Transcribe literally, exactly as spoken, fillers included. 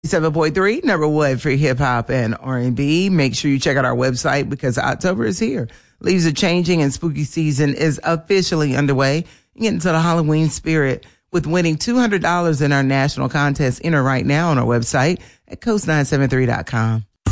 seven point three, number one for hip hop and R and B. Make sure you check out our website because October is here. Leaves are changing and spooky season is officially underway. You get into the Halloween spirit with winning two hundred dollars in our national contest. Enter right now on our website at coast nine seven three dot com.